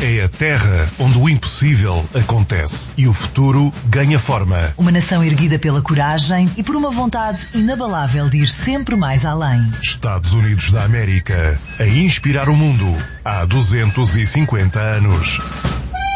é a terra onde o impossível acontece e o futuro ganha forma. Uma nação erguida pela coragem e por uma vontade inabalável de ir sempre mais além. Estados Unidos da América, a inspirar o mundo há 250 anos.